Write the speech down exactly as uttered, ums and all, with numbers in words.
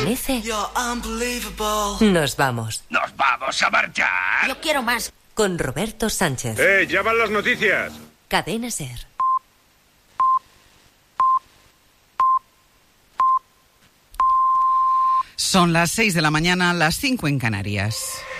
amanece, nos vamos. ¡Nos vamos a marchar! Yo quiero más. Con Roberto Sánchez. ¡Eh, ya van las noticias! Cadena SER. Son las seis de la mañana, las cinco en Canarias.